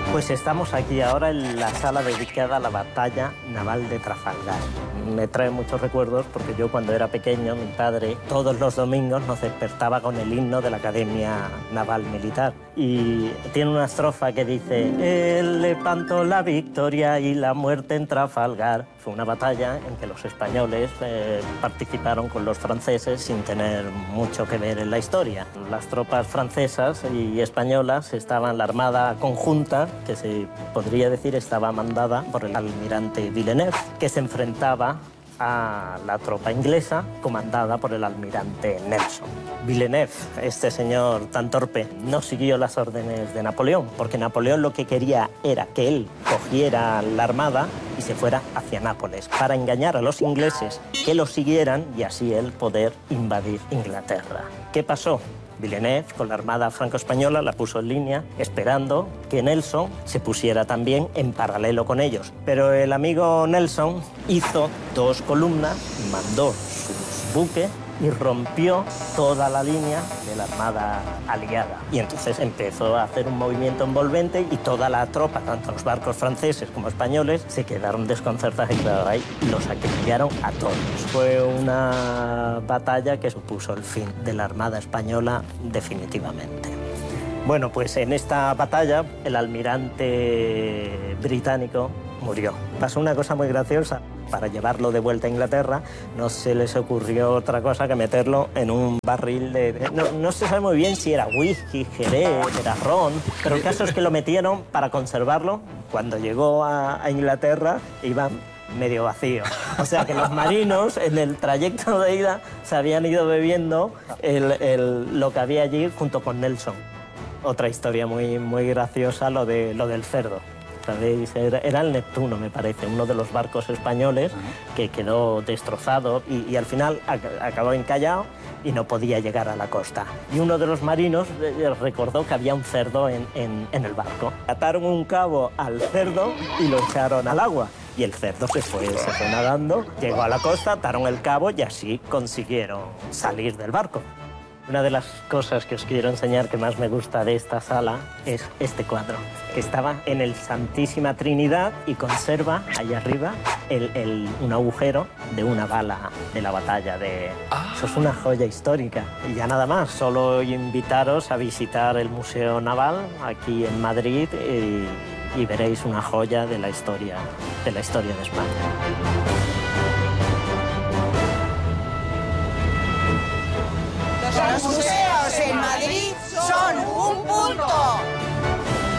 Pues estamos aquí ahora en la sala dedicada a la batalla naval de Trafalgar. Me trae muchos recuerdos porque yo cuando era pequeño, mi padre todos los domingos nos despertaba con el himno de la Academia Naval Militar. Y tiene una estrofa que dice: él levantó la victoria y la muerte en Trafalgar. Fue una batalla en que los españoles participaron con los franceses sin tener mucho que ver en la historia. Las tropas francesas y españolas estaban, la armada conjunta, que se podría decir estaba mandada por el almirante Villeneuve, que se enfrentaba a la tropa inglesa comandada por el almirante Nelson. Villeneuve, este señor tan torpe, no siguió las órdenes de Napoleón, porque Napoleón lo que quería era que él cogiera la armada y se fuera hacia Nápoles para engañar a los ingleses que lo siguieran y así él poder invadir Inglaterra. ¿Qué pasó? Villeneuve, con la armada franco-española, la puso en línea, esperando que Nelson se pusiera también en paralelo con ellos. Pero el amigo Nelson hizo 2 columnas, mandó sus buques y rompió toda la línea de la armada aliada. Y entonces empezó a hacer un movimiento envolvente y toda la tropa, tanto los barcos franceses como españoles, se quedaron desconcertados y claro, ahí los acribillaron a todos. Fue una batalla que supuso el fin de la armada española definitivamente. Bueno, pues en esta batalla el almirante británico murió. Pasó una cosa muy graciosa. Para llevarlo de vuelta a Inglaterra no se les ocurrió otra cosa que meterlo en un barril de... No se sabe muy bien si era whisky, jerez, era ron, pero el caso es que lo metieron para conservarlo. Cuando llegó a Inglaterra iba medio vacío. O sea que los marinos en el trayecto de ida se habían ido bebiendo lo que había allí junto con Nelson. Otra historia muy graciosa, lo del cerdo. ¿Sabéis? Era el Neptuno, me parece, uno de los barcos españoles que quedó destrozado y al final acabó encallado y no podía llegar a la costa. Y uno de los marinos recordó que había un cerdo en el barco. Ataron un cabo al cerdo y lo echaron al agua. Y el cerdo se fue nadando, llegó a la costa, ataron el cabo y así consiguieron salir del barco. Una de las cosas que os quiero enseñar que más me gusta de esta sala es este cuadro, que estaba en el Santísima Trinidad y conserva ahí arriba un agujero de una bala de la batalla de... Eso es una joya histórica. Y ya nada más, solo invitaros a visitar el Museo Naval aquí en Madrid y veréis una joya de la historia de España. Los museos en Madrid son un punto.